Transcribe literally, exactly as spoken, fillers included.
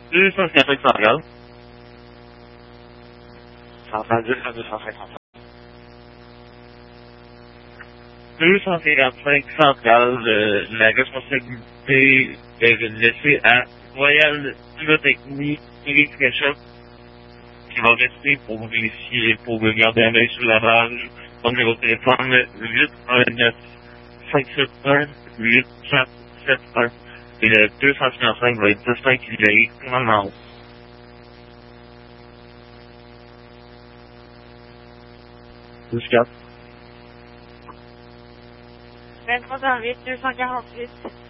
deux cent cinquante centrales. Centrale deux à deux cent cinquante. deux cent cinquante-cinq centrales, euh, la responsabilité est laissée à Royal Pyrotechnie Eric Fréchot, qui va rester pour vérifier, pour garder un œil sur la rage. Son numéro de téléphone, huit un neuf cinq sept un huit quatre sept un. Et le deux cent cinquante-cinq va être distingué normalement haut. vingt-trois cent huit deux cent quarante-huit.